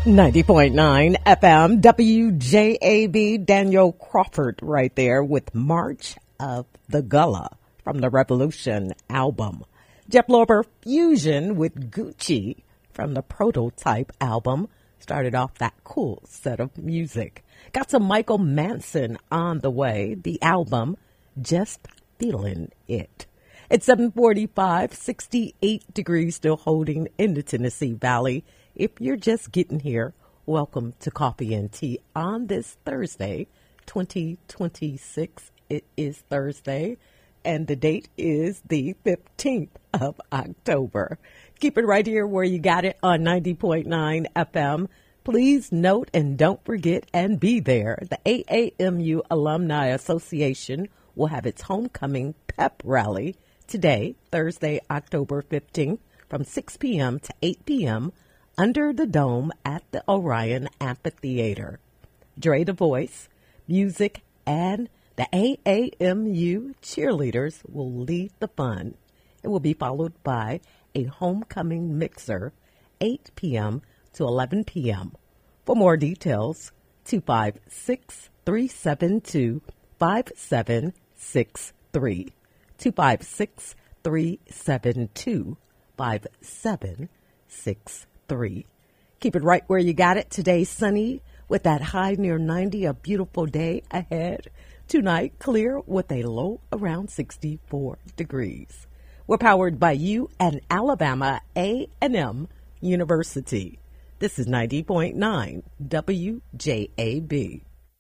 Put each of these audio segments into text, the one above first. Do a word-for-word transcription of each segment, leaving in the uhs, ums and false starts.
ninety point nine F M, W J A B, Daniel Crawford right there with March of the Gullah from the Revolution album. Jeff Lorber Fusion with Gucci from the Prototype album started off that cool set of music. Got some Michael Manson on the way, the album Just Feeling It. It's seven forty-five, sixty-eight degrees still holding in the Tennessee Valley. If you're just getting here, welcome to Coffee and Tea on this Thursday, twenty twenty-six. It is Thursday, and the date is the fifteenth of October. Keep it right here where you got it on ninety point nine F M. Please note and don't forget and be there. The A A M U Alumni Association will have its homecoming pep rally today, Thursday, October fifteenth, from six p.m. to eight p.m., under the dome at the Orion Amphitheater. Dre the Voice, music, and the A A M U cheerleaders will lead the fun. It will be followed by a homecoming mixer, eight p.m. to eleven p.m. For more details, two five six, three seven two, five seven six three. two five six, three seven two, five seven six three. Three. Keep it right where you got it. Today, sunny with that high near ninety, a beautiful day ahead. Tonight, clear with a low around sixty-four degrees. We're powered by you and Alabama A and M University. This is ninety point nine W J A B.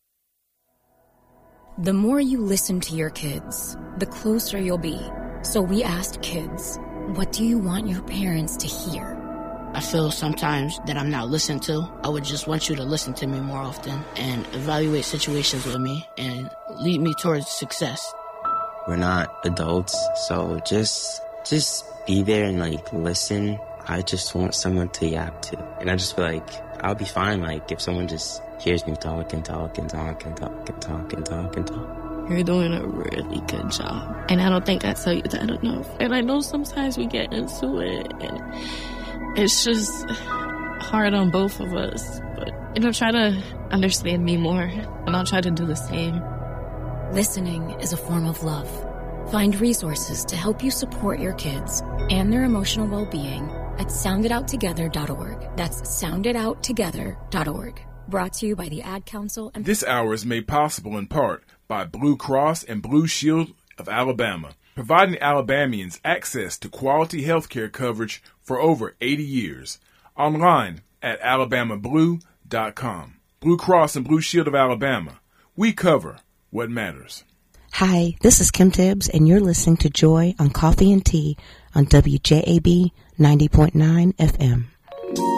The more you listen to your kids, the closer you'll be. So we asked kids, what do you want your parents to hear? I feel sometimes that I'm not listened to. I would just want you to listen to me more often and evaluate situations with me and lead me towards success. We're not adults, so just just be there and, like, listen. I just want someone to yap to. And I just feel like I'll be fine, like, if someone just hears me talk and talk and talk and talk and talk and talk and talk. You're doing a really good job. And I don't think I tell you that enough. And I know sometimes we get into it and it's just hard on both of us. But, you know, try to understand me more, and I'll try to do the same. Listening is a form of love. Find resources to help you support your kids and their emotional well-being at sound it out together dot org. That's sound it out together dot org. Brought to you by the Ad Council. And this hour is made possible in part by Blue Cross and Blue Shield of Alabama, providing Alabamians access to quality health care coverage for over eighty years. Online at alabama blue dot com. Blue Cross and Blue Shield of Alabama. We cover what matters. Hi, this is Kim Tibbs, and you're listening to Joy on Coffee and Tea on W J A B ninety point nine F M.